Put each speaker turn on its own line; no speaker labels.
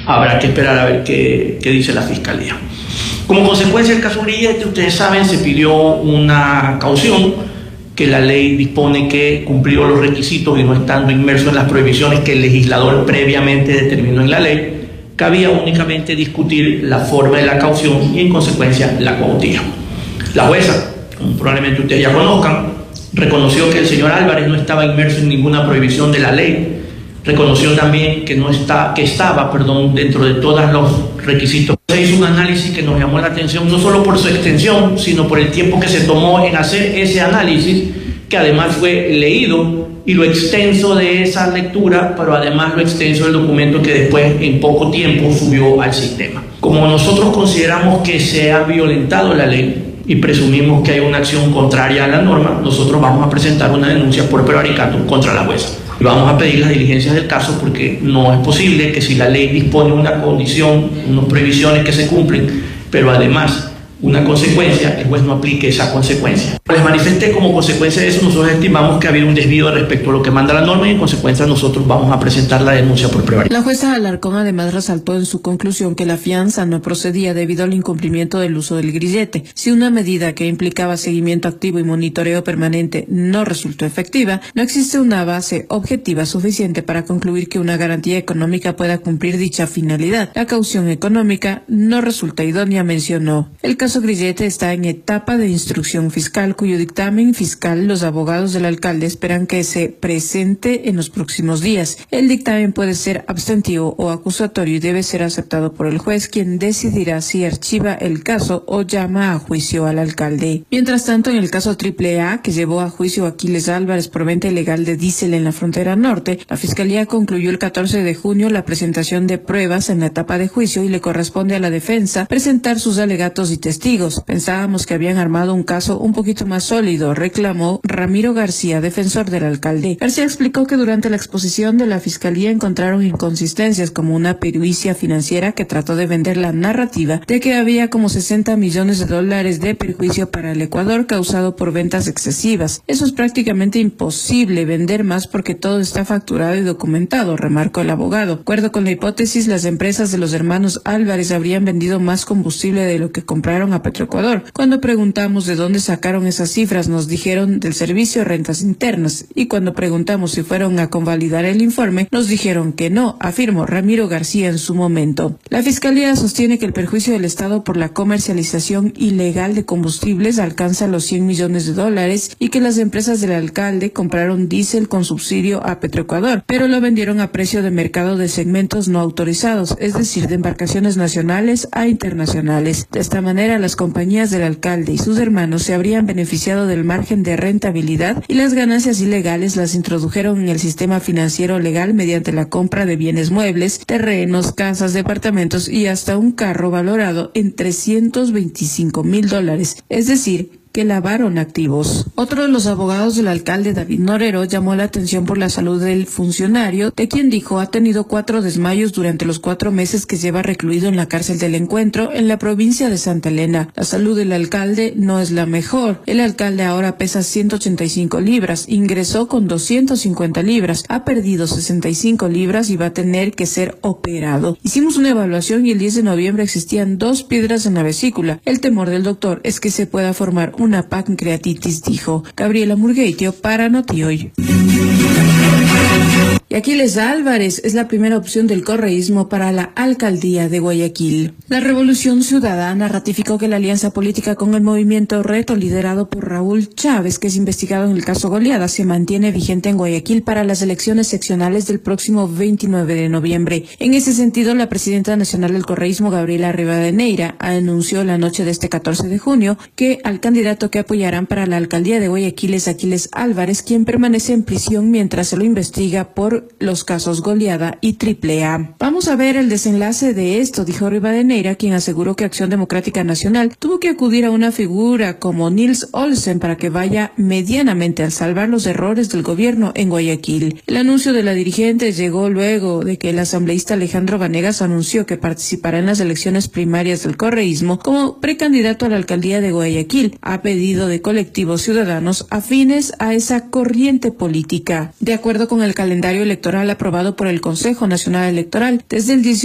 habrá que esperar a ver qué dice la Fiscalía. Como consecuencia del caso Grillete, ustedes saben, se pidió una caución que la ley dispone que cumplió los requisitos y no estando inmerso en las prohibiciones que el legislador previamente determinó en la ley, cabía únicamente discutir la forma de la caución y en consecuencia la cuantía. La jueza, como probablemente ustedes ya conozcan, reconoció que el señor Álvarez no estaba inmerso en ninguna prohibición de la ley, reconoció también que estaba dentro de todos los requisitos. Se hizo un análisis que nos llamó la atención no solo por su extensión, sino por el tiempo que se tomó en hacer ese análisis, que además fue leído, y lo extenso de esa lectura, pero además lo extenso del documento que después en poco tiempo subió al sistema. Como nosotros consideramos que se ha violentado la ley y presumimos que hay una acción contraria a la norma, nosotros vamos a presentar una denuncia por prevaricato contra la jueza. Y vamos a pedir las diligencias del caso porque no es posible que si la ley dispone una condición, unas prohibiciones que se cumplen, pero además una consecuencia, el juez no aplique esa consecuencia. Les manifesté como consecuencia de eso, nosotros estimamos que ha habido un desvío respecto a lo que manda la norma y en consecuencia nosotros vamos a presentar la denuncia por prevaricato.
La jueza Alarcón además resaltó en su conclusión que la fianza no procedía debido al incumplimiento del uso del grillete. Si una medida que implicaba seguimiento activo y monitoreo permanente no resultó efectiva, no existe una base objetiva suficiente para concluir que una garantía económica pueda cumplir dicha finalidad. La caución económica no resulta idónea, mencionó. El caso Grillete está en etapa de instrucción fiscal, cuyo dictamen fiscal los abogados del alcalde esperan que se presente en los próximos días. El dictamen puede ser abstentivo o acusatorio y debe ser aceptado por el juez, quien decidirá si archiva el caso o llama a juicio al alcalde. Mientras tanto, en el caso AAA, que llevó a juicio a Aquiles Álvarez por venta ilegal de diésel en la frontera norte, la Fiscalía concluyó el 14 de junio la presentación de pruebas en la etapa de juicio y le corresponde a la defensa presentar sus alegatos y testigos. Pensábamos que habían armado un caso un poquito más sólido, reclamó Ramiro García, defensor del alcalde. García explicó que durante la exposición de la Fiscalía encontraron inconsistencias como una pericia financiera que trató de vender la narrativa de que había como $60 millones de perjuicio para el Ecuador causado por ventas excesivas. Eso es prácticamente imposible vender más porque todo está facturado y documentado, remarcó el abogado. De acuerdo con la hipótesis, las empresas de los hermanos Álvarez habrían vendido más combustible de lo que compraron a Petroecuador. Cuando preguntamos de dónde sacaron esas cifras, nos dijeron del Servicio de Rentas Internas, y cuando preguntamos si fueron a convalidar el informe, nos dijeron que no, afirmó Ramiro García en su momento. La Fiscalía sostiene que el perjuicio del Estado por la comercialización ilegal de combustibles alcanza los $100 millones y que las empresas del alcalde compraron diésel con subsidio a Petroecuador, pero lo vendieron a precio de mercado de segmentos no autorizados, es decir, de embarcaciones nacionales a internacionales. De esta manera, las compañías del alcalde y sus hermanos se habrían beneficiado del margen de rentabilidad y las ganancias ilegales las introdujeron en el sistema financiero legal mediante la compra de bienes muebles, terrenos, casas, departamentos y hasta un carro valorado en $325.000, es decir, que lavaron activos. Otro de los abogados del alcalde, David Norero, llamó la atención por la salud del funcionario, de quien dijo ha tenido 4 desmayos durante los 4 meses que lleva recluido en la cárcel del Encuentro en la provincia de Santa Elena. La salud del alcalde no es la mejor. El alcalde ahora pesa 185 libras, ingresó con 250 libras, ha perdido 65 libras y va a tener que ser operado. Hicimos una evaluación y el 10 de noviembre existían 2 piedras en la vesícula. El temor del doctor es que se pueda formar una pancreatitis, dijo. Gabriela Murgueitio para Notioy. Y Aquiles Álvarez es la primera opción del correísmo para la alcaldía de Guayaquil. La Revolución Ciudadana ratificó que la alianza política con el movimiento Reto, liderado por Raúl Chávez, que es investigado en el caso Goleada, se mantiene vigente en Guayaquil para las elecciones seccionales del próximo 29 de noviembre. En ese sentido, la presidenta nacional del correísmo, Gabriela Rivadeneira, anunció la noche de este 14 de junio que al candidato que apoyarán para la alcaldía de Guayaquil es Aquiles Álvarez, quien permanece en prisión mientras se lo investiga por los casos Goleada y AAA. Vamos a ver el desenlace de esto, dijo Rivadeneira, quien aseguró que Acción Democrática Nacional tuvo que acudir a una figura como Nils Olsen para que vaya medianamente a salvar los errores del gobierno en Guayaquil. El anuncio de la dirigente llegó luego de que el asambleísta Alejandro Vanegas anunció que participará en las elecciones primarias del correísmo como precandidato a la alcaldía de Guayaquil, a pedido de colectivos ciudadanos afines a esa corriente política. De acuerdo con el calendario electoral aprobado por el Consejo Nacional Electoral, desde el 18